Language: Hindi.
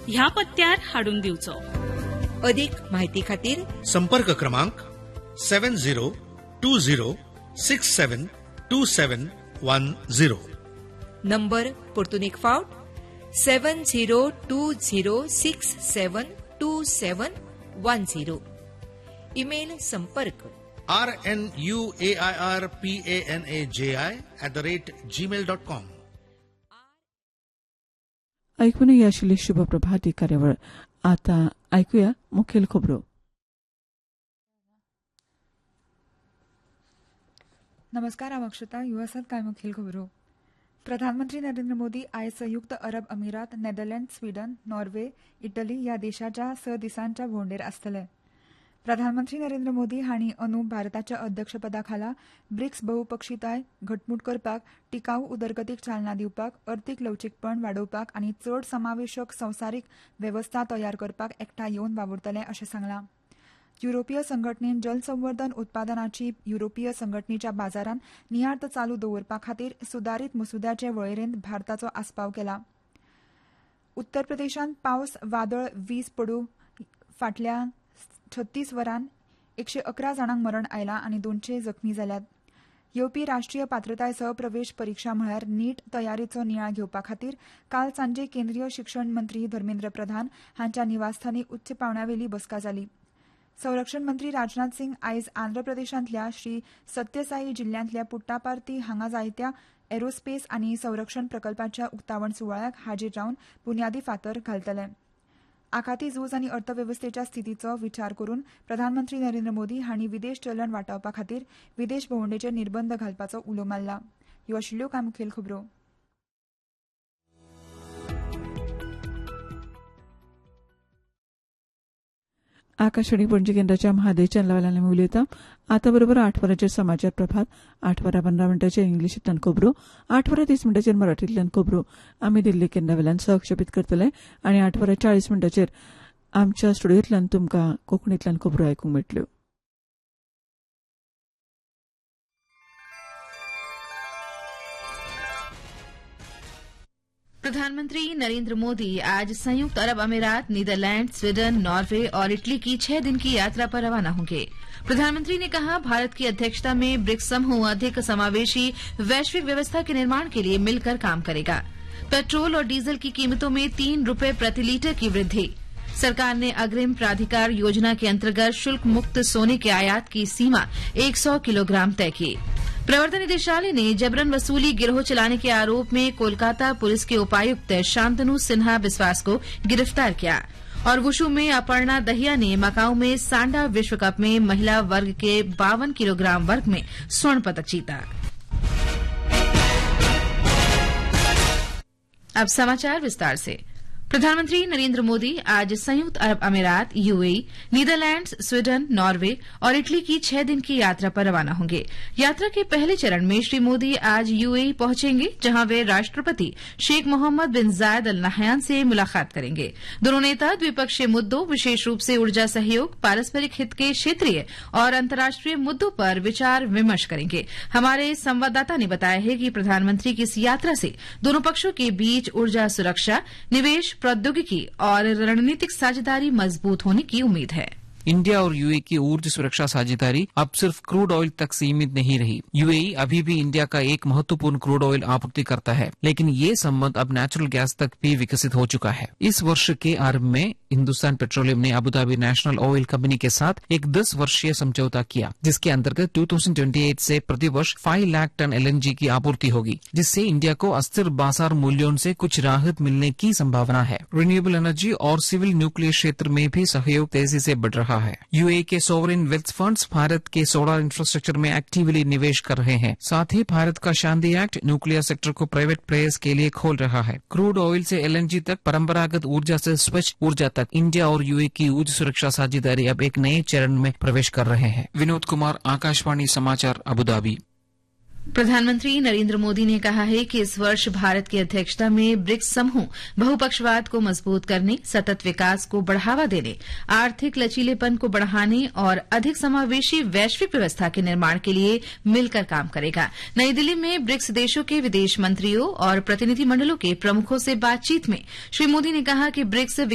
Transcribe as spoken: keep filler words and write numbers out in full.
ह्या पत्त्यार हाडून दिवचो. अधिक माहिती खातीर संपर्क क्रमांक seven zero to zero six seven to seven one zero. Number परतून एक फावट seven zero to zero six seven to seven one zero. Email संपर्क are N U A I R P A N A J I at the rate Gmail dot com. ऐकून या आशिल्ली शुभ प्रभात ही कार्यावळ. आता ऐकूया मुखेल खबरो. नमस्कार, हांव अक्षता. ह्यो आसात कांय मुखेल खबरो. प्रधानमंत्री नरेंद्र मोदी आयज संयुक्त अरब अमिरात, नेदरलँड, स्वीडन, नॉर्वे, इटली ह्या देशाच्या स दिसांच्या भोंवडेर आसतले. प्रधानमंत्री नरेंद्र मोदी हांणी अंदू भारताच्या अध्यक्षपदा खाला ब्रिक्स बहुपक्षीयताय घटमूट करपाक, टिकाऊ उदरगतीक चालना दिवपाक, अर्थीक लवचीकपण वाडोवपाक आनी चड समावेशक संवसारीक वेवस्था तयार करपाक एकठांय येवन वावुरतले अशें सांगलां. युरोपीय संघटनेन जलसंवर्धन उत्पादनाची युरोपीय संघटनेच्या बाजारात नियार्त चालू दवरपा खातीर सुदारीत मसुद्याचे वळेरेंत भारताचो आस्पाव केला. उत्तर प्रदेशांत पावस, वादळ, वीज पडू फाटल्या छत्तीस वरांत एकशे अकरा जाणांक मरण आयलां आनी दोनशे जखमी जाल्यात. येवपी राष्ट्रीय पात्रताय सहप्रवेश परीक्षा म्हळ्यार नीट तयारीचो नियाळ घेवपा खातीर काल सांजे केंद्रीय शिक्षण मंत्री धर्मेंद्र प्रधान हांच्या निवासस्थानी उच्च पांवड्यावेली बसका जाली. संरक्षण मंत्री राजनाथ सिंग आयज आंध्र प्रदेशांतल्या श्री सत्यसाई जिल्ल्यांतल्या पुट्टापार्थी हांगा जायत्या एरोस्पेस आनी संरक्षण प्रकल्पाच्या उक्तावण सुवाळ्याक हाजीर रावन बुन्यादी फातर घालतले. आखाती झूज आनी अर्थवेवस्थेच्या स्थितीचो विचार करून प्रधानमंत्री नरेंद्र मोदी हांणी विदेश चलन वाटावपा खातीर विदेश भोंवडेचेर निर्बंध घालपाचो उलो मारला. ह्यो आशिल्ल्यो कांय मुखेल खबरो. आकाशवाणी पणजी केंद्राच्या म्हादय चॅनलावेल्यान आमी उलयता. आता बरोबर आठ वरांचेर समाचार प्रभात, आठ वरां पंदरा मिनटांचेर इंग्लिशींतल्यान खबरो, आठ वरां तीस मिनटांचेर मराठींतल्यान खबरो आमी दिल्ली केंद्रावेल्यान सहक्षेपीत करतले आनी आठ वरां चाळीस मिनटांचेर आमच्या स्टुडियोंतल्यान तुमकां कोंकणींतल्यान खबरो आयकूंक मेळटल्यो. प्रधानमंत्री नरेंद्र मोदी आज संयुक्त अरब अमीरात, नीदरलैंड, स्वीडन, नॉर्वे और इटली की छह दिन की यात्रा पर रवाना होंगे. प्रधानमंत्री ने कहा, भारत की अध्यक्षता में ब्रिक्स समूह अधिक समावेशी वैश्विक व्यवस्था के निर्माण के लिए मिलकर काम करेगा. पेट्रोल और डीजल की कीमतों में तीन रुपए प्रति लीटर की वृद्धि. सरकार ने अग्रिम प्राधिकार योजना के अंतर्गत शुल्क मुक्त सोने के आयात की सीमा एक सौ किलोग्राम तय की. प्रवर्तन निदेशालय ने जबरन वसूली गिरोह चलाने के आरोप में कोलकाता पुलिस के उपायुक्त शांतनु सिन्हा बिस्वास को गिरफ्तार किया. और वुशु में अपर्णा दहिया ने मकाऊ में सांडा विश्व कप में महिला वर्ग के बावन किलोग्राम वर्ग में स्वर्ण पदक जीता. अब समाचार विस्तार से. प्रधानमंत्री नरेंद्र मोदी आज संयुक्त अरब अमीरात, यूएई, नीदरलैंड्स, स्वीडन, नॉर्वे और इटली की छह दिन की यात्रा पर रवाना होंगे. यात्रा के पहले चरण में श्री मोदी आज यूएई पहुंचेंगे, जहां वे राष्ट्रपति शेख मोहम्मद बिन जायद अल नहयान से मुलाकात करेंगे. दोनों नेता द्विपक्षीय मुद्दों, विशेष रूप से ऊर्जा सहयोग, पारस्परिक हित के क्षेत्रीय और अंतर्राष्ट्रीय मुद्दों पर विचार विमर्श करेंगे. हमारे संवाददाता ने बताया है कि प्रधानमंत्री की इस यात्रा से दोनों पक्षों के बीच ऊर्जा सुरक्षा, निवेश, प्रौद्योगिकी और रणनीतिक साझेदारी मजबूत होने की उम्मीद है. इंडिया और यूएई की ऊर्जा सुरक्षा साझेदारी अब सिर्फ क्रूड ऑयल तक सीमित नहीं रही. यूएई अभी भी इंडिया का एक महत्वपूर्ण क्रूड ऑयल आपूर्ति करता है, लेकिन ये संबंध अब नेचुरल गैस तक भी विकसित हो चुका है. इस वर्ष के आरंभ में हिंदुस्तान पेट्रोलियम ने अबुधाबी नेशनल ऑयल कंपनी के साथ एक दस वर्षीय समझौता किया, जिसके अंतर्गत दो हज़ार अट्ठाईस से प्रतिवर्ष पाँच लाख टन एलएनजी की आपूर्ति होगी, जिससे इंडिया को अस्थिर बाजार मूल्यों से कुछ राहत मिलने की संभावना है. रिन्यूएबल एनर्जी और सिविल न्यूक्लियर क्षेत्र में भी सहयोग तेजी से बढ़ रहा है. यूएई के सोवरेन वेल्थ फंड्स भारत के सोलर इंफ्रास्ट्रक्चर में एक्टिवली निवेश कर रहे हैं. साथ ही भारत का शांति एक्ट न्यूक्लियर सेक्टर को प्राइवेट प्लेयर्स के लिए खोल रहा है. क्रूड ऑयल से एलएनजी तक, परंपरागत ऊर्जा से स्वच्छ ऊर्जा तक इंडिया और यूएई की ऊर्जा सुरक्षा साझेदारी अब एक नए चरण में प्रवेश कर रहे हैं. विनोद कुमार, आकाशवाणी समाचार, अबुधाबी. प्रधानमंत्री नरेंद्र मोदी ने कहा है कि इस वर्ष भारत की अध्यक्षता में ब्रिक्स समूह बहुपक्षवाद को मजबूत करने, सतत विकास को बढ़ावा देने, आर्थिक लचीलेपन को बढ़ाने और अधिक समावेशी वैश्विक व्यवस्था के निर्माण के लिए मिलकर काम करेगा. नई दिल्ली में ब्रिक्स देशों के विदेश मंत्रियों और प्रतिनिधिमंडलों के प्रमुखों से बातचीत में श्री मोदी ने कहा कि ब्रिक्स